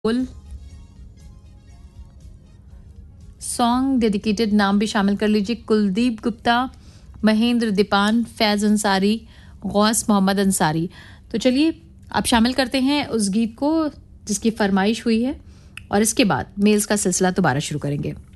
Full song dedicated नाम भी शामिल कर लीजिए। कुलदीप गुप्ता, महेंद्र दीपान, फैज़ अंसारी, गौस मोहम्मद अंसारी। तो चलिए आप शामिल करते हैं उस गीत को जिसकी फरमाइश हुई है और इसके बाद मेल्स का सिलसिला दोबारा शुरू करेंगे।